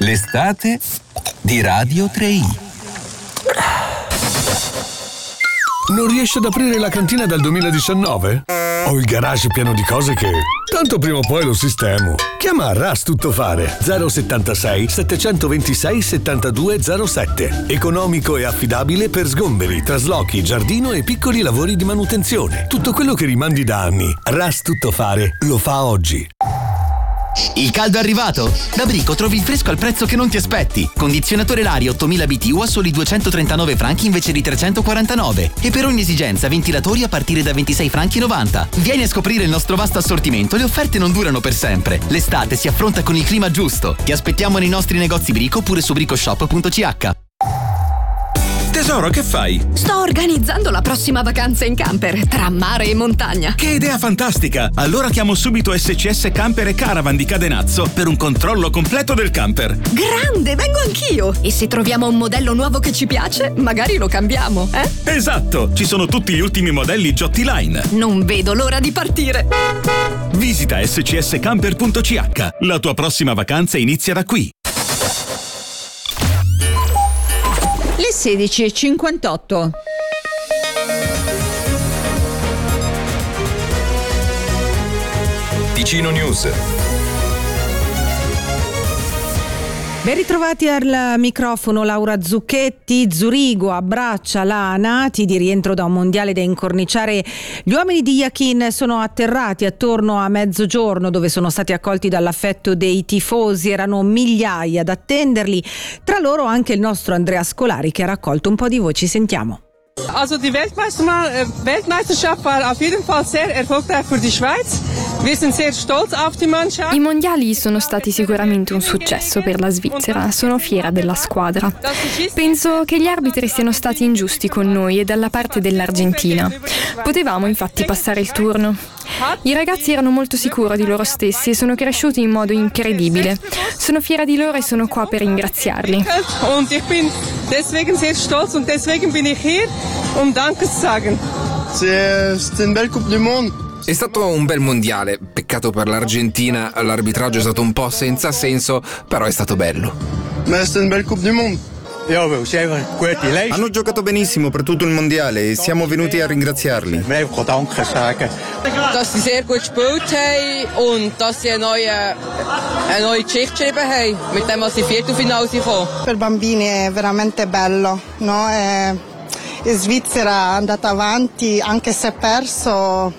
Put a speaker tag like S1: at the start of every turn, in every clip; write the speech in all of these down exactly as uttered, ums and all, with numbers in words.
S1: L'estate di Radio tre i.
S2: Non riesci ad aprire la cantina dal duemiladiciannove? Ho il garage pieno di cose che... tanto prima o poi lo sistemo. Chiama Ras Tuttofare zero settantasei settecentoventisei settantadue zero sette. Economico e affidabile per sgomberi, traslochi, giardino e piccoli lavori di manutenzione. Tutto quello che rimandi da anni. Ras Tuttofare lo fa oggi.
S3: Il caldo è arrivato? Da Brico trovi il fresco al prezzo che non ti aspetti. Condizionatore Lario ottomila B T U a soli duecentotrentanove franchi invece di trecentoquarantanove. E per ogni esigenza ventilatori a partire da ventisei franchi e novanta. Vieni a scoprire il nostro vasto assortimento, le offerte non durano per sempre. L'estate si affronta con il clima giusto. Ti aspettiamo nei nostri negozi Brico oppure su bricoshop punto c h.
S4: Tesoro, che fai?
S5: Sto organizzando la prossima vacanza in camper, tra mare e montagna.
S4: Che idea fantastica! Allora chiamo subito S C S Camper e Caravan di Cadenazzo per un controllo completo del camper.
S5: Grande, vengo anch'io! E se troviamo un modello nuovo che ci piace, magari lo cambiamo, eh?
S4: Esatto! Ci sono tutti gli ultimi modelli Giotti Line.
S5: Non vedo l'ora di partire!
S4: Visita S C S Camper punto c h. La tua prossima vacanza inizia da qui.
S6: Le sedici e cinquantotto.
S1: Ticino News.
S6: Ben ritrovati al microfono Laura Zucchetti. Zurigo abbraccia la Nati di rientro da un mondiale da incorniciare. Gli uomini di Jakin sono atterrati attorno a mezzogiorno, dove sono stati accolti dall'affetto dei tifosi. Erano migliaia ad attenderli, tra loro anche il nostro Andrea Scolari, che ha raccolto un po' di voci. Sentiamo.
S7: Also die Weltmeisterschaft war auf jeden Fall sehr erfolgreich für die Schweiz. Wir sind sehr stolz auf die Mannschaft.
S8: I mondiali sono stati sicuramente un successo per la Svizzera, sono fiera della squadra. Penso che gli arbitri siano stati ingiusti con noi e dalla parte dell'Argentina. Potevamo infatti passare il turno. I ragazzi erano molto sicuri di loro stessi e sono cresciuti in modo incredibile. Sono fiera di loro e sono qua per ringraziarli.
S7: Und ich bin deswegen sehr stolz und deswegen bin ich hier, um Danke zu sagen.
S9: C'est une belle Coupe du Monde.
S10: È stato un bel mondiale, peccato per l'Argentina, l'arbitraggio è stato un po' senza senso, però è stato bello.
S9: Ma c'est une belle Coupe du Monde.
S11: Hanno giocato benissimo per tutto il mondiale e siamo venuti a ringraziarli.
S7: Dass sie sehr gut gespielt haben und dass sie eine neue, eine neue Geschichte geschrieben haben, mit dem, was sie Viertelfinale sind gekommen.
S12: Per bambini è veramente bello, no? È, è Svizzera è andata avanti, anche se ha perso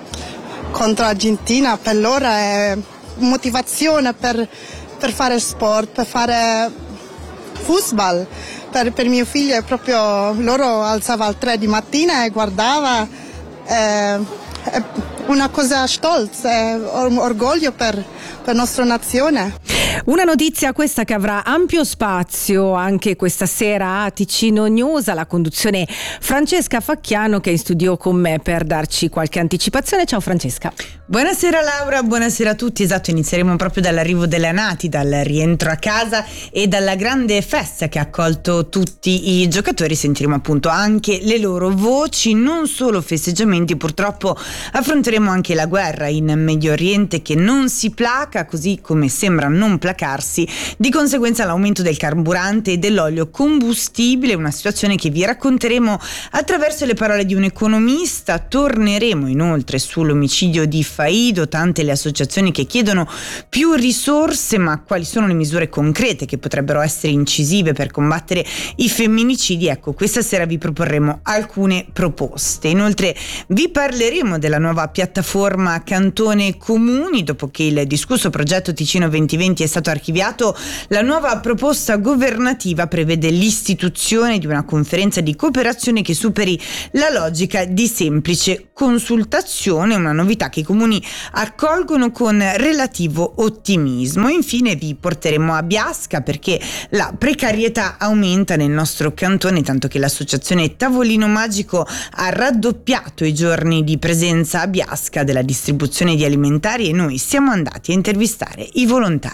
S12: contro l'Argentina, per loro è motivazione per, per fare sport, per fare football. Per, per mio figlio è proprio, loro alzava alle tre di mattina e guardava, è, è una cosa stolza, è un orgoglio per, per la nostra nazione.
S6: Una notizia questa che avrà ampio spazio anche questa sera a Ticino News, alla conduzione Francesca Facchiano, che è in studio con me per darci qualche anticipazione. Ciao Francesca.
S13: Buonasera Laura, buonasera a tutti. Esatto, inizieremo proprio dall'arrivo della Nati, dal rientro a casa e dalla grande festa che ha accolto tutti i giocatori. Sentiremo appunto anche le loro voci, non solo festeggiamenti. Purtroppo affronteremo anche la guerra in Medio Oriente che non si placa, così come sembra non placarsi, di conseguenza l'aumento del carburante e dell'olio combustibile, una situazione che vi racconteremo attraverso le parole di un economista. Torneremo inoltre sull'omicidio di Faido, tante le associazioni che chiedono più risorse, ma quali sono le misure concrete che potrebbero essere incisive per combattere i femminicidi? Ecco, questa sera vi proporremo alcune proposte. Inoltre vi parleremo della nuova piattaforma Cantone Comuni. Dopo che il discusso progetto Ticino duemilaventi è stato archiviato, la nuova proposta governativa prevede l'istituzione di una conferenza di cooperazione che superi la logica di semplice consultazione, una novità che i comuni accolgono con relativo ottimismo. Infine vi porteremo a Biasca, perché la precarietà aumenta nel nostro cantone, tanto che l'associazione Tavolino Magico ha raddoppiato i giorni di presenza a Biasca della distribuzione di alimentari e noi siamo andati a intervistare i volontari.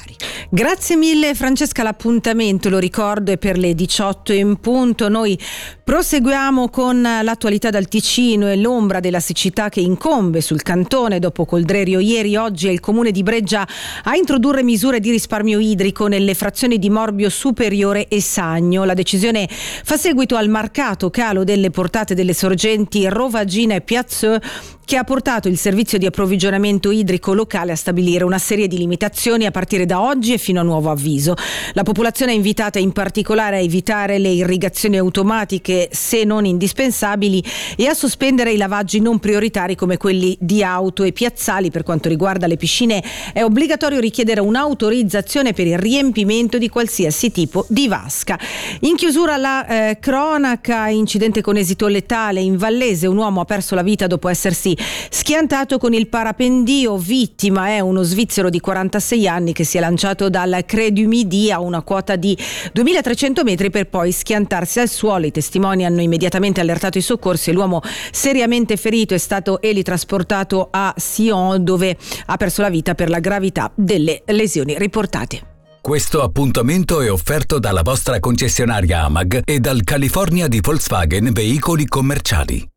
S6: Grazie mille Francesca, l'appuntamento, lo ricordo, è per le diciotto in punto. Noi proseguiamo con l'attualità dal Ticino e l'ombra della siccità che incombe sul cantone dopo Coldrerio ieri. Oggi è il comune di Breggia a introdurre misure di risparmio idrico nelle frazioni di Morbio Superiore e Sagno. La decisione fa seguito al marcato calo delle portate delle sorgenti Rovagina e Piazzeu, che ha portato il servizio di approvvigionamento idrico locale a stabilire una serie di limitazioni a partire da oggi e fino a nuovo avviso. La popolazione è invitata in particolare a evitare le irrigazioni automatiche se non indispensabili e a sospendere i lavaggi non prioritari come quelli di auto e piazzali. Per quanto riguarda le piscine è obbligatorio richiedere un'autorizzazione per il riempimento di qualsiasi tipo di vasca. In chiusura la eh, cronaca, incidente con esito letale in Vallese, un uomo ha perso la vita dopo essersi schiantato con il parapendio. Vittima è uno svizzero di quarantasei anni che si è lanciato dal Cré du Midi a una quota di duemilatrecento metri per poi schiantarsi al suolo. I testimoni hanno immediatamente allertato i soccorsi e l'uomo, seriamente ferito, è stato elitrasportato a Sion, dove ha perso la vita per la gravità delle lesioni riportate.
S1: Questo appuntamento è offerto dalla vostra concessionaria AMAG e dal California di Volkswagen Veicoli Commerciali.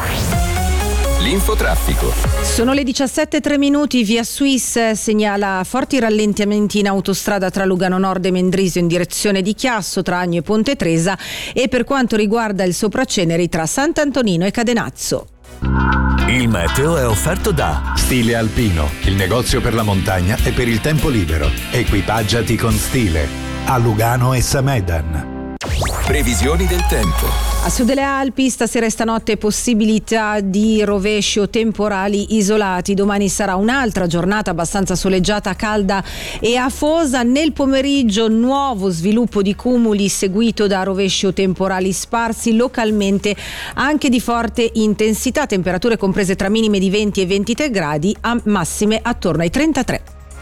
S1: L'infotraffico.
S6: Sono le diciassette e tre minuti. Via Swiss segnala forti rallentamenti in autostrada tra Lugano Nord e Mendrisio in direzione di Chiasso, tra Agno e Ponte Tresa, e per quanto riguarda il Sopraceneri tra Sant'Antonino e Cadenazzo.
S14: Il meteo è offerto da Stile Alpino, il negozio per la montagna e per il tempo libero. Equipaggiati con stile. A Lugano e Samedan.
S1: Previsioni del tempo.
S6: A sud delle Alpi stasera e stanotte possibilità di rovesci o temporali isolati. Domani sarà un'altra giornata abbastanza soleggiata, calda e afosa. Nel pomeriggio nuovo sviluppo di cumuli seguito da rovesci o temporali sparsi, localmente anche di forte intensità. Temperature comprese tra minime di venti e ventitré gradi, a massime attorno ai trentatré.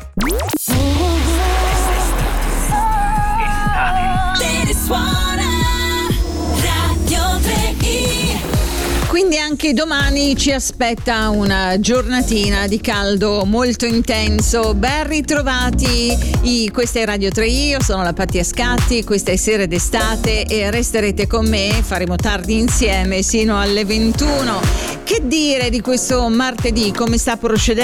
S15: Quindi anche domani ci aspetta una giornatina di caldo molto intenso. Ben ritrovati, I, questa è Radio tre I, io sono la Patti Ascatti, questa è Sere d'Estate e resterete con me, faremo tardi insieme sino alle ventuno. Che dire di questo martedì, come sta procedendo?